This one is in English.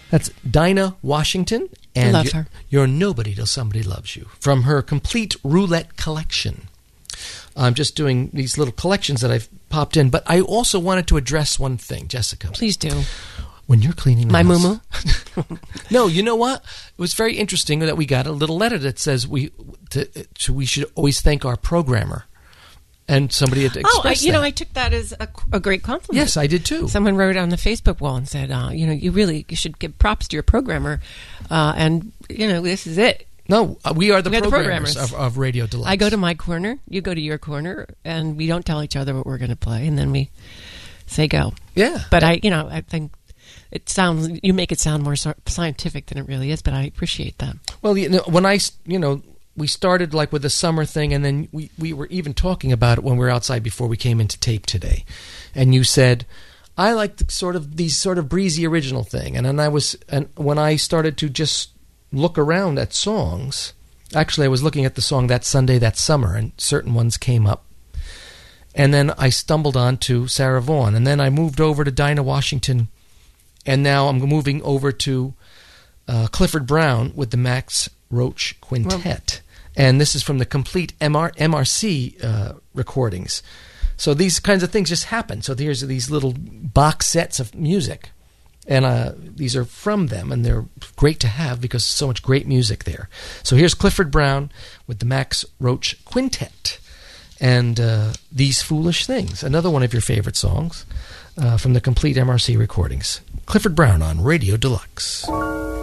That's Dinah Washington. And I love her. You're Nobody Till Somebody Loves You, from her complete roulette collection. I'm just doing these little collections that I've popped in, but I also wanted to address one thing, Jessica. Please do. When you're cleaning the My house. moo-moo? No, you know what? It was very interesting that we got a little letter that says we should always thank our programmer. And somebody had expressed that. I took that as a great compliment. Yes, I did too. Someone wrote on the Facebook wall and said, you should give props to your programmer. And this is it. No, we are the We're programmers of Radio Deluxe. I go to my corner, you go to your corner, and we don't tell each other what we're going to play, and then we say go. Yeah. But I think you make it sound more scientific than it really is, but I appreciate that. Well, when we started like with the summer thing, and then we were even talking about it when we were outside before we came into tape today. And you said, I like these sort of breezy original thing. And then when I started to just look around at songs, actually I was looking at the song That Sunday, That Summer, and certain ones came up. And then I stumbled on to Sarah Vaughan, and then I moved over to Dinah Washington, and now I'm moving over to Clifford Brown with the Max Roach Quintet. And this is from the complete MRC recordings. So these kinds of things just happen. So here's these little box sets of music. And these are from them, and they're great to have because there's so much great music there. So here's Clifford Brown with the Max Roach Quintet. And These Foolish Things, another one of your favorite songs from the complete MRC recordings. Clifford Brown on Radio Deluxe.